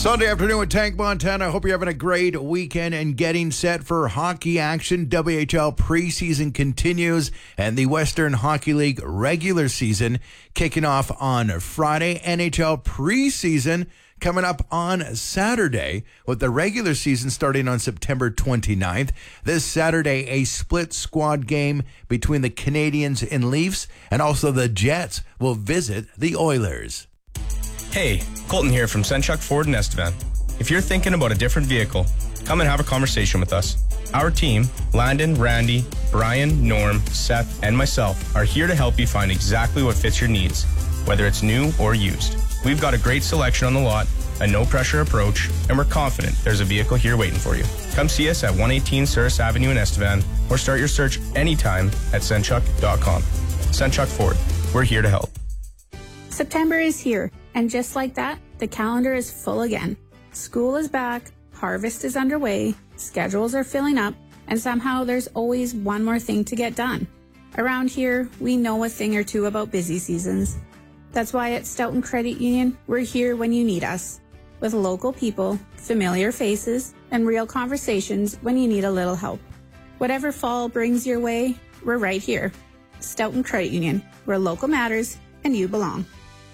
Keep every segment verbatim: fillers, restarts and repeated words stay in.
Sunday afternoon with Tank Montana. Hope you're having a great weekend and getting set for hockey action. W H L preseason continues and the Western Hockey League regular season kicking off on Friday. N H L preseason coming up on Saturday with the regular season starting on September twenty-ninth. This Saturday, a split squad game between the Canadiens and Leafs, and also the Jets will visit the Oilers. Hey, Colton here from Senchuk Ford in Estevan. If you're thinking about a different vehicle, come and have a conversation with us. Our team, Landon, Randy, Brian, Norm, Seth, and myself, are here to help you find exactly what fits your needs, whether it's new or used. We've got a great selection on the lot, a no-pressure approach, and we're confident there's a vehicle here waiting for you. Come see us at one eighteen Souris Avenue in Estevan, or start your search anytime at senchuk dot com. Senchuk Ford, we're here to help. September is here, and just like that, the calendar is full again. School is back, harvest is underway, schedules are filling up, and somehow there's always one more thing to get done. Around here, we know a thing or two about busy seasons. That's why at Stoughton Credit Union, we're here when you need us, with local people, familiar faces, and real conversations when you need a little help. Whatever fall brings your way, we're right here. Stoughton Credit Union, where local matters and you belong.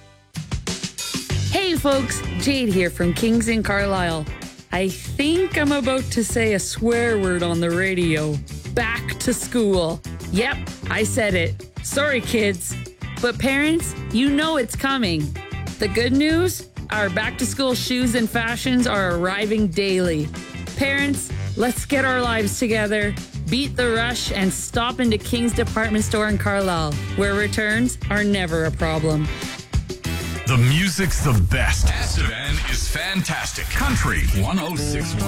Hey folks, Jade here from Kings in Carlisle. I think I'm about to say a swear word on the radio. Back to school. Yep, I said it. Sorry kids. But parents, you know it's coming. The good news? Our back to school shoes and fashions are arriving daily. Parents, let's get our lives together, beat the rush, and stop into King's Department Store in Carlisle, where returns are never a problem. The music's the best. Estevan is fantastic. Country one oh six point one.